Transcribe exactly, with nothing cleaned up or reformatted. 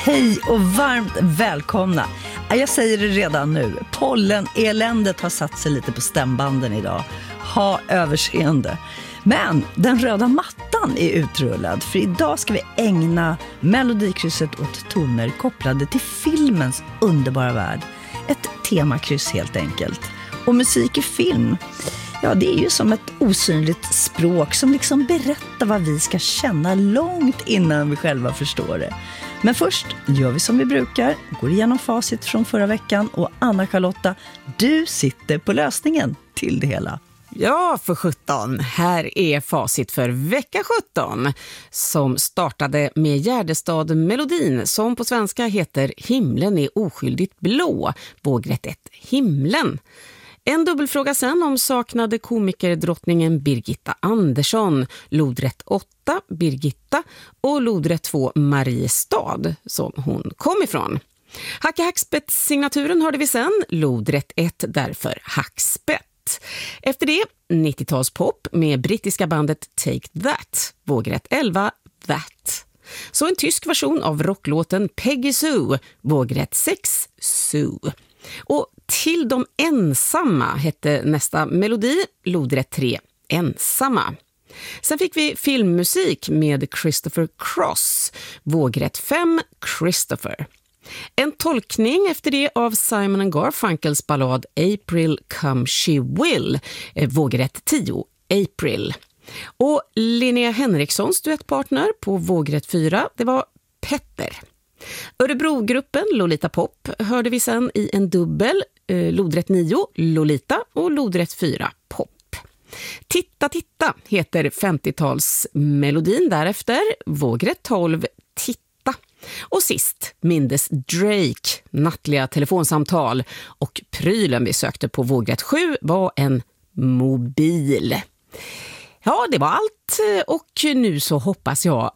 Hej och varmt välkomna. Jag säger det redan nu. Polleneländet har satt sig lite på stämbanden idag. Ha överseende. Men den röda mattan är utrullad, för idag ska vi ägna Melodikrysset åt toner kopplade till filmens underbara värld. Ett temakryss helt enkelt. Och musik i film, ja, det är ju som ett osynligt språk som liksom berättar vad vi ska känna långt innan vi själva förstår det. Men först gör vi som vi brukar, går igenom facit från förra veckan, och Anna-Charlotta, du sitter på lösningen till det hela. Ja, för sjutton. Här är facit för vecka sjutton som startade med Gärdestad-melodin som på svenska heter Himlen är oskyldigt blå, vågrätt ett Himlen. En dubbelfråga sen om saknade komikerdrottningen Birgitta Andersson, lodrätt åtta Birgitta och lodrätt två Mariestad som hon kom ifrån. Hacke Hackspett-signaturen hörde vi sen, lodrätt ett därför Hackspett. Efter det nittiotalspop med brittiska bandet Take That, vågrätt elva That. Så en tysk version av rocklåten Peggy Sue, vågrätt sex Sue. Och Till de ensamma hette nästa melodi, lodrätt tre Ensamma. Sen fick vi filmmusik med Christopher Cross, vågrätt fem Christopher. En tolkning efter det av Simon and Garfunkels ballad April Come She Will, vågrätt tio April. Och Linnea Henrikssons duettpartner på vågrätt fyra, det var Petter. Örebrogruppen Lolita Pop hörde vi sen i en dubbel, eh, lodrätt nio Lolita och lodrätt fyra Pop. Titta titta heter femtiotalsmelodin därefter, vågrätt tolv Titta. Och sist mindes Drake nattliga telefonsamtal, och prylen vi sökte på vågrätt sju var en mobil. Ja, det var allt, och nu så hoppas jag